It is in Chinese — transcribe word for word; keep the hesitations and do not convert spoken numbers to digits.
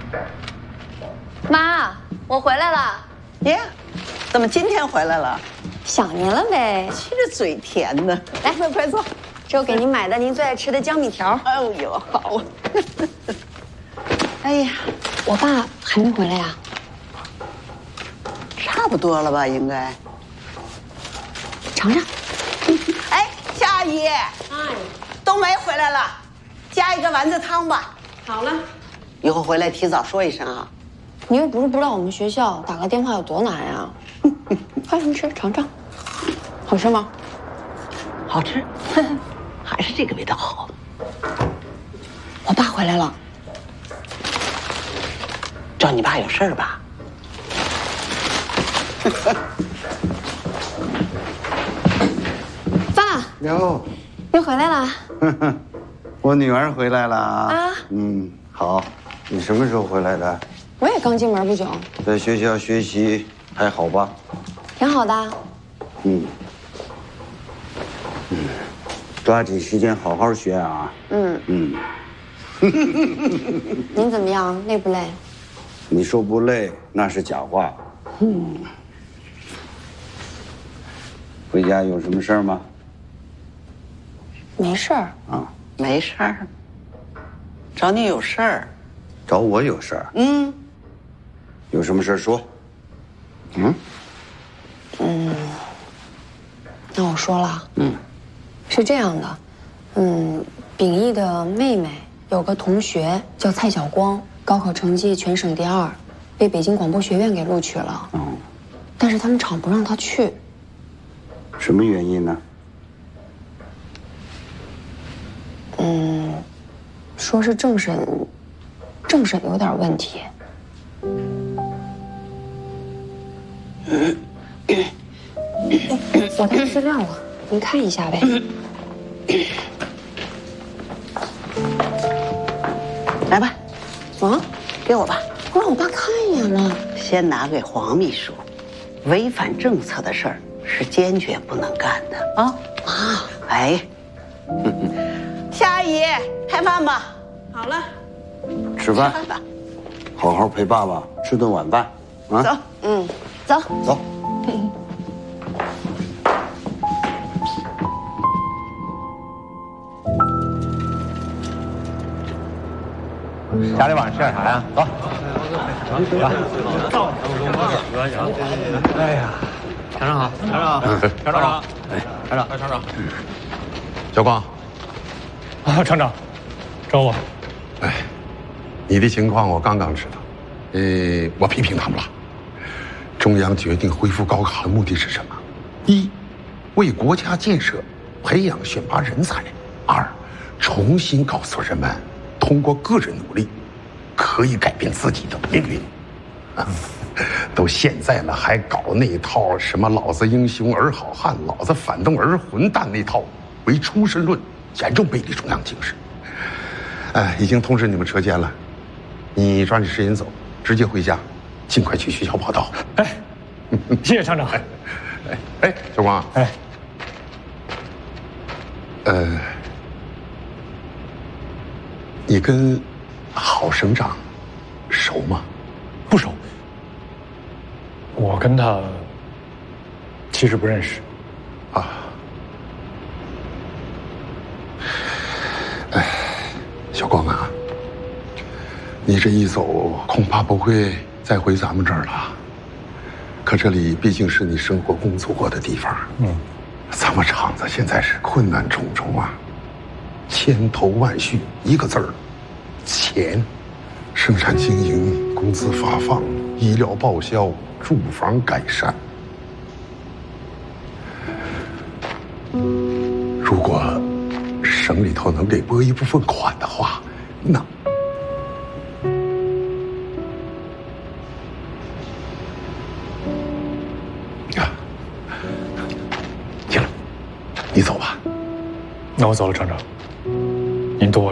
妈，我回来了。 耶，怎么今天回来了？ 想您了呗。 其实嘴甜的。 来，快快坐。这我给您买的您最爱吃的江米条。 哎呦，好。哎呀， 我爸还没回来呀？ 差不多了吧，应该。 尝尝。 哎，夏阿姨。 哎， 冬梅回来了，加一个丸子汤吧。 好了。 以后回来提早说一声啊。 你又不是不知道我们学校打个电话有多难呀。快，您吃尝尝，好吃吗？ 好吃，还是这个味道好。 我爸回来了。 找你爸有事儿吧？ 爸， 哟， 又回来了。 我女儿回来了啊！ 啊嗯，好。你什么时候回来的？ 我也刚进门不久。 在学校学习还好吧？ 挺好的。 嗯。嗯，抓紧时间好好学啊！ 嗯嗯。 您怎么样？累不累？ 你说不累那是假话。嗯。回家有什么事儿吗？ 没事儿。 啊， 没事儿。找你有事儿。 找我有事儿？ 嗯。 有什么事儿说。嗯。 嗯。那我说了。 嗯。 是这样的，嗯，秉义的妹妹有个同学叫蔡晓光，高考成绩全省第二，被北京广播学院给录取了。 哦。 但是他们厂不让他去。 什么原因呢？ 嗯，说是政审，政审有点问题。我带资料啊，您看一下呗。 来吧， 啊， 给我吧。 我让我爸看一眼了。 先拿给黄秘书。违反政策的事儿是坚决不能干的啊！ 啊， 哎，夏阿姨，开饭吧。 好了。 吃饭。 吃饭吧。 好好陪爸爸吃顿晚饭。啊， 走。 嗯，走走。 家里晚上吃点啥呀？走，走。哎呀，厂长好，厂长，厂长，哎，厂长，厂长， 小光， 啊，厂长，找我。 哎，你的情况我刚刚知道，呃，我批评他们了。中央决定恢复高考的目的是什么？一，为国家建设培养选拔人才；二，重新告诉人们，通过个人努力，可以改变自己的命运。啊，都现在了，还搞那套什么“老子英雄儿好汉，老子反动儿混蛋”那套唯出身论，严重背离中央精神。哎，已经通知你们车间了，你抓紧时间走，直接回家，尽快去学校报道。 哎，谢谢厂长。 哎，哎，哎，小光， 哎， 呃，你跟郝省长熟吗？ 不熟。我跟他其实不认识。 啊。哎，小光啊，你这一走，恐怕不会再回咱们这儿了。可这里毕竟是你生活工作过的地方。 嗯。 咱们厂子现在是困难重重啊，千头万绪，一个字儿，钱。生产经营、工资发放、医疗报销、住房改善。如果省里头能给拨一部分款的话，那……啊，行了，你走吧。 那我走了，厂长。您多。